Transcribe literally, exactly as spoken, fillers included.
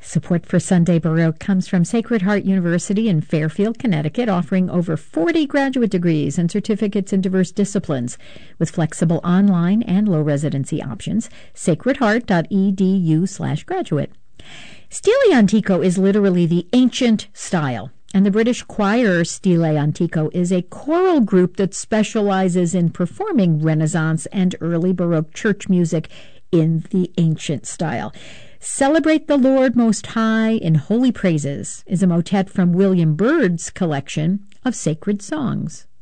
Support for Sunday Baroque comes from Sacred Heart University in Fairfield, Connecticut, offering over forty graduate degrees and certificates in diverse disciplines with flexible online and low residency options. sacred heart dot e d u slash graduate. Stile Antico is literally the ancient style, and the British choir Stile Antico is a choral group that specializes in performing Renaissance and early Baroque church music in the ancient style. Celebrate the Lord Most High in Holy Praises is a motet from William Byrd's collection of sacred songs.